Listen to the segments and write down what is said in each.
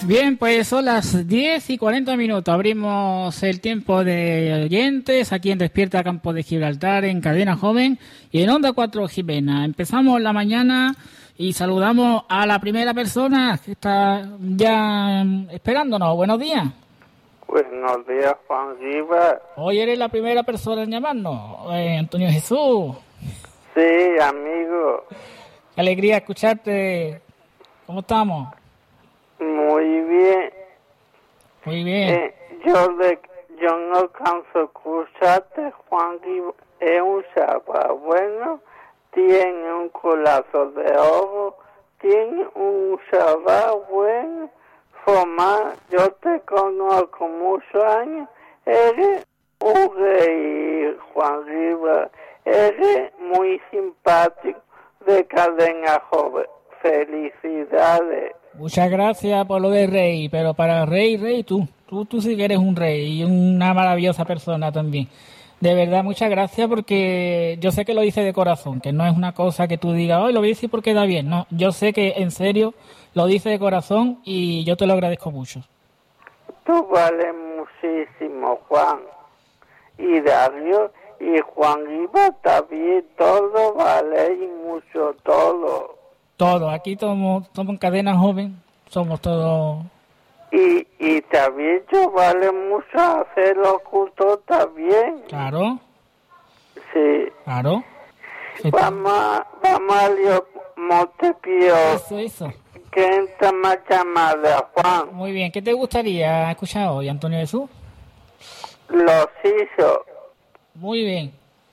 Bien, pues son las 10:40. Abrimos el tiempo de oyentes aquí en Despierta Campo de Gibraltar, en Cadena Joven y en Onda 4 Jimena. Empezamos la mañana y saludamos a la primera persona que está ya esperándonos. Buenos días. Buenos días, Juan Rivas. Hoy eres la primera persona en llamarnos, Antonio Jesús. Sí, amigo. Qué alegría escucharte. ¿Cómo estamos? Muy bien. Muy bien. Yo no canso de escucharte, Juan Rivas. Es un chaval bueno, tiene un corazón de oro, tiene un chaval bueno. Formar, yo te conozco muchos años, eres un rey, Juan Rivas, eres muy simpático, de Cadena Joven. Felicidades. Muchas gracias por lo de rey, pero para rey, tú sí que eres un rey y una maravillosa persona también. De verdad, muchas gracias, porque yo sé que lo dices de corazón, que no es una cosa que tú digas, hoy lo voy a decir porque da bien. No, yo sé que en serio lo dices de corazón y yo te lo agradezco mucho. Tú vales muchísimo, Juan. Y Darío y Juan Rivas también, todo vale y mucho, todo. Todo, aquí somos en Cadena Joven, somos todos. Y también yo vale mucho hacer los cultos también. Claro. Sí. Claro. Vamos a Leo Montepío. Eso. Que entra más llamada, Juan. Muy bien, ¿qué te gustaría escuchar hoy, Antonio Jesús? Los hizo. Muy bien.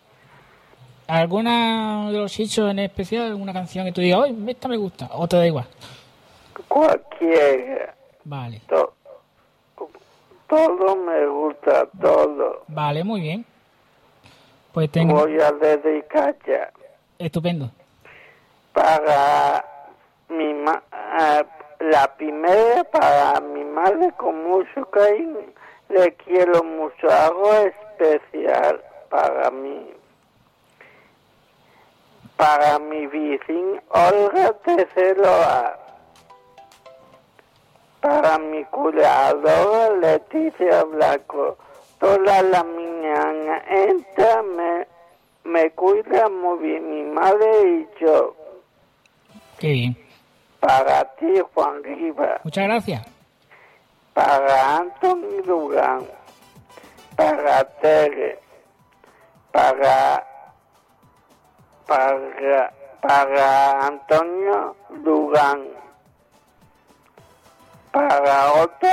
¿Alguna de los hechos en especial, alguna canción que tú digas, hoy esta me gusta, o te da igual? Cualquiera. Vale. Todo me gusta, todo. Vale, muy bien. Pues voy a dedicar ya. Estupendo. Para la primera, para mi madre, con mucho cariño, le quiero mucho, algo especial para mí. Para mi vecina Olga Teceroa. Para mi cuidadora Leticia Blanco. Toda la mañana entra, me cuida muy bien mi madre y yo. Qué bien. Para ti, Juan Rivas. Muchas gracias. Para Antonio Durán. Para Tere. Para Antonio Durán. Para otro.